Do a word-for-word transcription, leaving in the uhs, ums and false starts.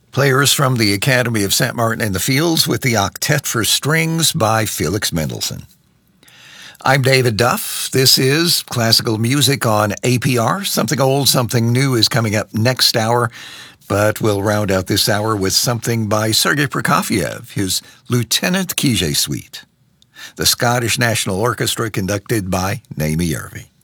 Players from the Academy of Saint Martin in the Fields with the Octet for Strings by Felix Mendelssohn. I'm David Duff. This is Classical Music on A P R. Something old, something new is coming up next hour, but we'll round out this hour with something by Sergei Prokofiev, his Lieutenant Kijé Suite. The Scottish National Orchestra conducted by Naomi Yervi.